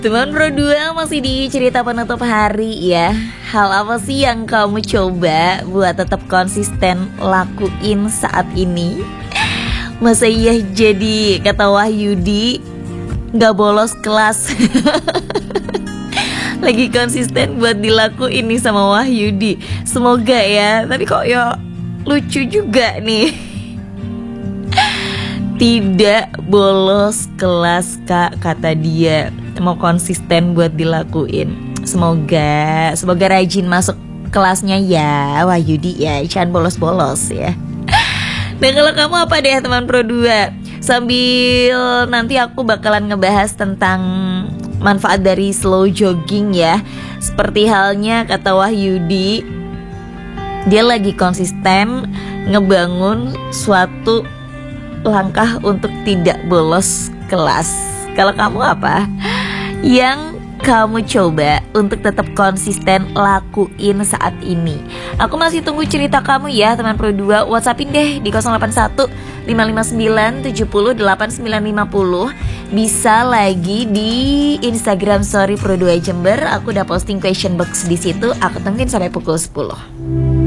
Teman Pro 2 masih di cerita penutup hari ya. Hal apa sih yang kamu coba buat tetap konsisten lakuin saat ini? Masa iya jadi kata Wahyudi gak bolos kelas? Lagi konsisten buat dilakuin nih sama Wahyudi. Semoga ya. Tapi kok ya lucu juga nih. Tidak bolos kelas kak, kata dia. Mau konsisten buat dilakuin. Semoga rajin masuk kelasnya ya Wahyudi ya. Jangan bolos-bolos ya. Dan kalau kamu apa deh teman Pro 2? Sambil nanti aku bakalan ngebahas tentang manfaat dari slow jogging ya. Seperti halnya kata Wahyudi, dia lagi konsisten ngebangun suatu langkah untuk tidak bolos kelas. Kalau kamu apa yang kamu coba untuk tetap konsisten lakuin saat ini? Aku masih tunggu cerita kamu ya teman Pro 2. WhatsAppin deh di 081 559 70 8950. Bisa lagi di Instagram Story Pro 2 Jember. Aku udah posting question box di situ. Aku tungguin sampai pukul 10.